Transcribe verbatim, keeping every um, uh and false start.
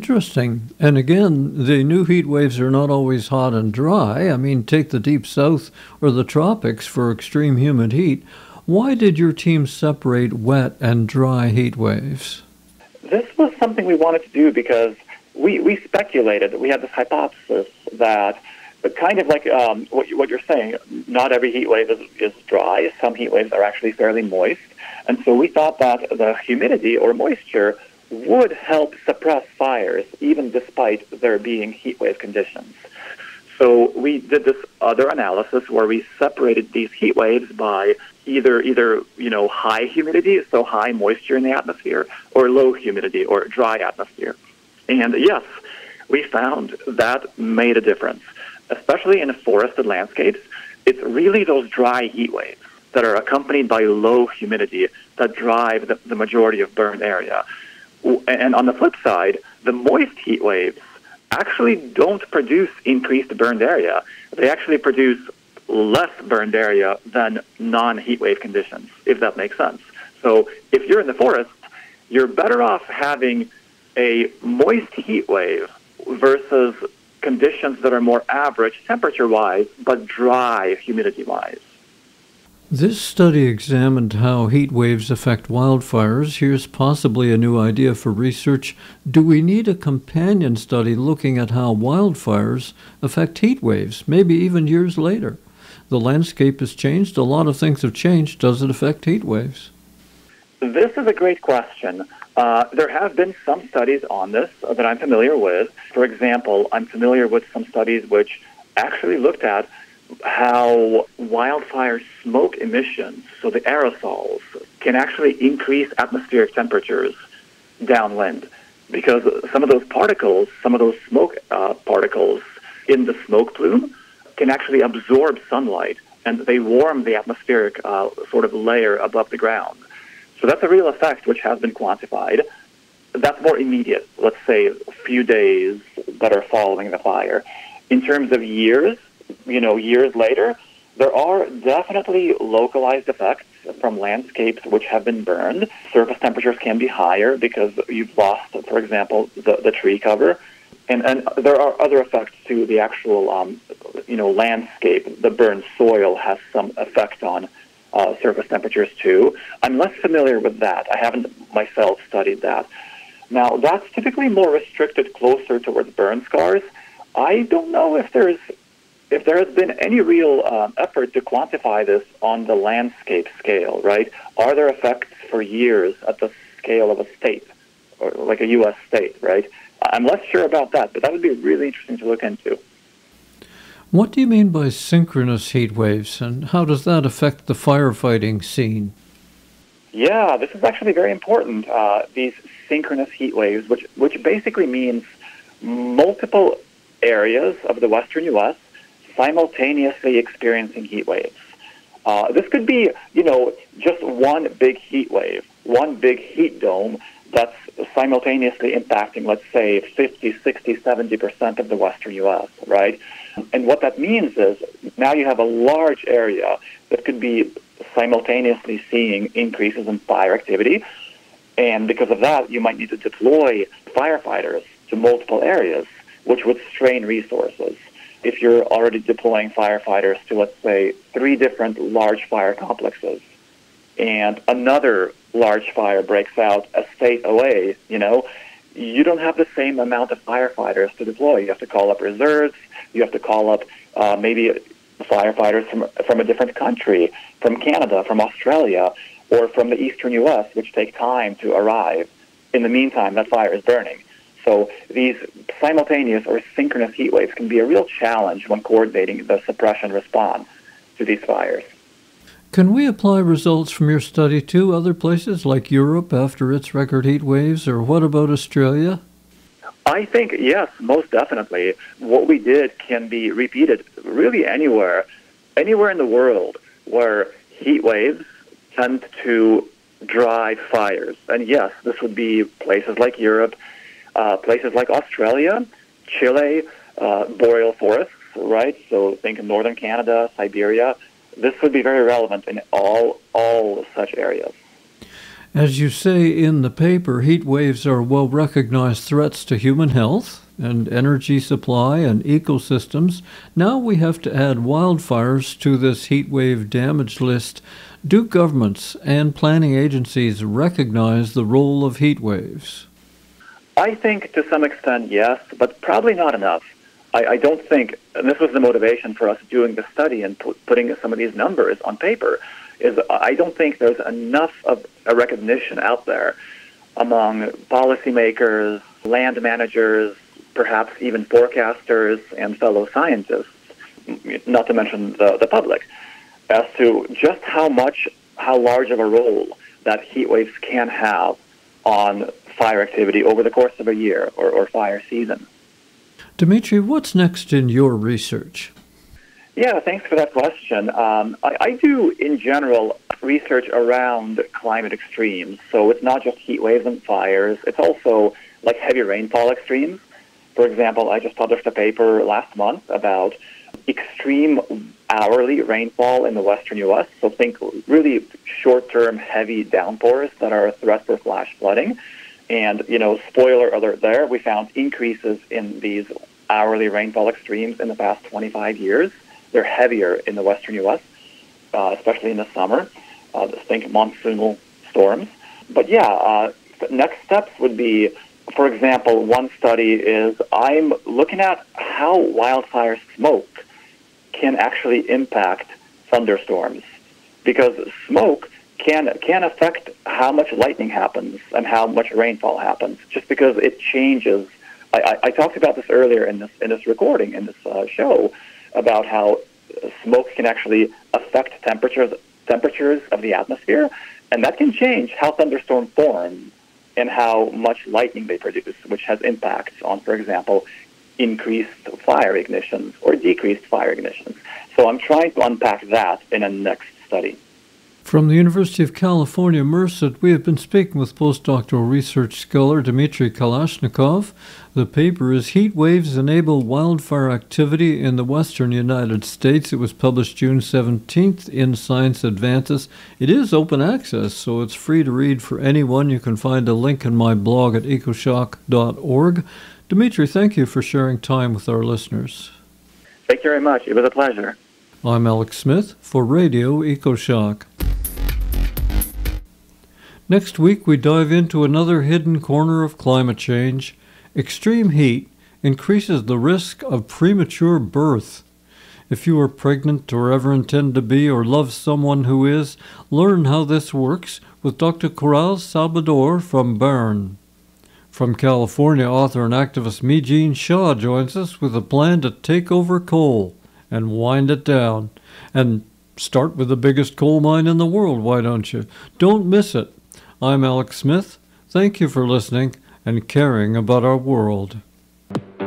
Interesting. And again, the new heat waves are not always hot and dry. I mean, take the deep south or the tropics for extreme humid heat. Why did your team separate wet and dry heat waves? This was something we wanted to do because we, we speculated that we had this hypothesis that, but kind of like um, what, you, what you're saying, not every heat wave is, is dry. Some heat waves are actually fairly moist. And so we thought that the humidity or moisture would help suppress fires, even despite there being heat wave conditions. So we did this other analysis where we separated these heat waves by either either you know high humidity, so high moisture in the atmosphere, or low humidity or dry atmosphere. And yes, we found that made a difference, especially in forested landscapes. It's really those dry heat waves that are accompanied by low humidity that drive the, the majority of burned area. And on the flip side, the moist heat waves actually don't produce increased burned area. They actually produce less burned area than non-heat wave conditions, if that makes sense. So if you're in the forest, you're better off having a moist heat wave versus conditions that are more average temperature-wise, but dry humidity-wise. This study examined how heat waves affect wildfires. Here's possibly a new idea for research. Do we need a companion study looking at how wildfires affect heat waves, maybe even years later? The landscape has changed. A lot of things have changed. Does it affect heat waves? This is a great question. Uh, there have been some studies on this that I'm familiar with. For example, I'm familiar with some studies which actually looked at how wildfire smoke emissions, so the aerosols, can actually increase atmospheric temperatures downwind, because some of those particles, some of those smoke uh, particles in the smoke plume can actually absorb sunlight, and they warm the atmospheric uh, sort of layer above the ground. So that's a real effect which has been quantified. That's more immediate, let's say a few days that are following the fire. In terms of years, you know, years later, there are definitely localized effects from landscapes which have been burned. Surface temperatures can be higher because you've lost, for example, the, the tree cover. And, and there are other effects to the actual, um, you know, landscape. The burned soil has some effect on uh, surface temperatures too. I'm less familiar with that. I haven't myself studied that. Now, that's typically more restricted closer towards burn scars. I don't know if there's if there has been any real uh, effort to quantify this on the landscape scale, right? Are there effects for years at the scale of a state, or like a U S state, right? I'm less sure about that, but that would be really interesting to look into. What do you mean by synchronous heat waves, and how does that affect the firefighting scene? Yeah, this is actually very important, uh, these synchronous heat waves, which, which basically means multiple areas of the western U S simultaneously experiencing heat waves. Uh, this could be, you know, just one big heat wave, one big heat dome that's simultaneously impacting, let's say, fifty, sixty, seventy percent of the western U S, right? And what that means is now you have a large area that could be simultaneously seeing increases in fire activity. And because of that, you might need to deploy firefighters to multiple areas, which would strain resources. If you're already deploying firefighters to, let's say, three different large fire complexes, and another large fire breaks out a state away, you know, you don't have the same amount of firefighters to deploy. You have to call up reserves. You have to call up uh, maybe firefighters from from a different country, from Canada, from Australia, or from the eastern U S, which take time to arrive. In the meantime, that fire is burning. So these simultaneous or synchronous heat waves can be a real challenge when coordinating the suppression response to these fires. Can we apply results from your study to other places like Europe after its record heat waves, or what about Australia? I think, yes, most definitely. What we did can be repeated really anywhere, anywhere in the world where heat waves tend to drive fires. And yes, this would be places like Europe, uh, places like Australia, Chile, uh, boreal forests, right? So think of northern Canada, Siberia. This would be very relevant in all all such areas. As you say in the paper, heat waves are well-recognized threats to human health and energy supply and ecosystems. Now we have to add wildfires to this heat wave damage list. Do governments and planning agencies recognize the role of heat waves? I think to some extent, yes, but probably not enough. I, I don't think, and this was the motivation for us doing the study and pu- putting some of these numbers on paper, is I don't think there's enough of a recognition out there among policymakers, land managers, perhaps even forecasters and fellow scientists, not to mention the, the public, as to just how much, how large of a role that heat waves can have on fire activity over the course of a year or, or fire season. Dmitry, what's next in your research? Yeah, thanks for that question. Um, I, I do, in general, research around climate extremes. So it's not just heat waves and fires. It's also like heavy rainfall extremes. For example, I just published a paper last month about extreme hourly rainfall in the western U S. So think really short-term heavy downpours that are a threat for flash flooding. And, you know, spoiler alert there, we found increases in these hourly rainfall extremes in the past twenty-five years. They're heavier in the western U S, uh, especially in the summer. Uh, think monsoonal storms. But yeah, uh, next steps would be, for example, one study is I'm looking at how wildfire smoke can actually impact thunderstorms, because smoke can can affect how much lightning happens and how much rainfall happens, just because it changes. I, I, I talked about this earlier in this in this recording, in this uh, show, about how smoke can actually affect temperatures temperatures of the atmosphere, and that can change how thunderstorms form and how much lightning they produce, which has impacts on, for example, increased fire ignitions or decreased fire ignitions. So I'm trying to unpack that in a next study. From the University of California, Merced, we have been speaking with postdoctoral research scholar Dmitry Kalashnikov. The paper is Heat Waves Enable Wildfire Activity in the Western United States. It was published June seventeenth in Science Advances. It is open access, so it's free to read for anyone. You can find a link in my blog at ecoshock dot org. Dmitry, thank you for sharing time with our listeners. Thank you very much. It was a pleasure. I'm Alex Smith for Radio EcoShock. Next week, we dive into another hidden corner of climate change. Extreme heat increases the risk of premature birth. If you are pregnant or ever intend to be or love someone who is, learn how this works with Doctor Coral Salvador from Bern. From California, author and activist Mijin Shah joins us with a plan to take over coal and wind it down. And start with the biggest coal mine in the world, why don't you? Don't miss it. I'm Alex Smith. Thank you for listening and caring about our world.